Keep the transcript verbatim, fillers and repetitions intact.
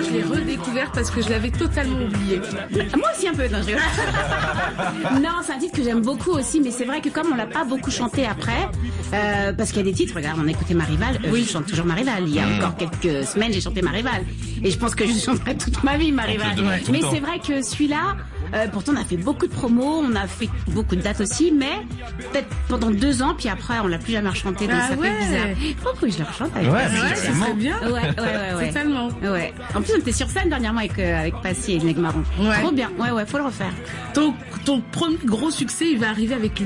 je l'ai redécouvert parce que je l'avais totalement oublié. Moi aussi un peu, non, je rigole. Non, c'est un titre que j'aime beaucoup aussi, mais c'est vrai que comme on l'a pas beaucoup chanté après, euh, parce qu'il y a des titres, regarde, on a écouté Marival, euh, oui. Je chante toujours Marival. Il y a mmh. encore quelques semaines, j'ai chanté Marival. Et je pense que je chanterai toute ma vie Marival. Ouais, mais c'est vrai que celui-là, euh, pourtant on a fait beaucoup de promos, on a fait beaucoup de dates aussi, mais peut-être pendant deux ans, puis après on l'a plus jamais rechanté, donc ah ça ouais. fait bizarre. Pourquoi je le rechante avec Ouais, ouais, ça serait bien. Ouais, ouais, ouais, ouais. Totalement. Ouais. En plus, on était sur scène dernièrement avec, euh, avec Passy et Neg Marron. Ouais. Trop bien. Ouais, ouais, faut le refaire. Ton, ton premier gros succès, il va arriver avec